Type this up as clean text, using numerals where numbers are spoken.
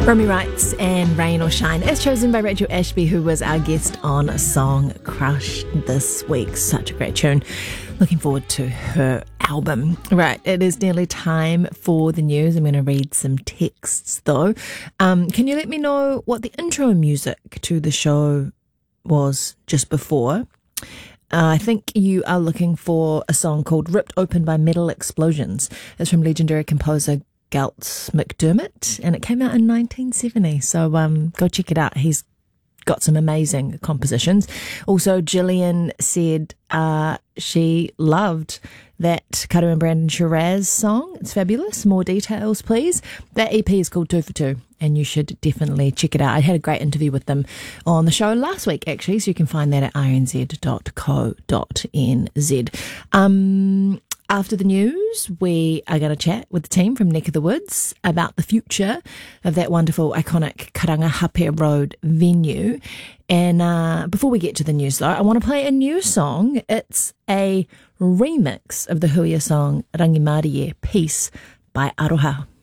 Romy Wrights and Rain or Shine, as chosen by Rachel Ashby, who was our guest on Song Crush this week. Such a great tune. Looking forward to her album. Right, it is nearly time for the news. I'm going to read some texts though. Can you let me know what the intro music to the show was just before? I think you are looking for a song called Ripped Open by Metal Explosions. It's from legendary composer Galt McDermott, and it came out in 1970. So go check it out. He's got some amazing compositions. Also, Gillian said she loved that Cutter and Brandon Shiraz song. It's fabulous. More details, please. That EP is called 2 for 2, and you should definitely check it out. I had a great interview with them on the show last week, actually, so you can find that at rnz.co.nz. After the news, we are going to chat with the team from Neck of the Woods about the future of that wonderful, iconic Karangahape Road venue. And before we get to the news, though, I want to play a new song. It's a remix of the Huia song Rangimarie Peace by Aroha.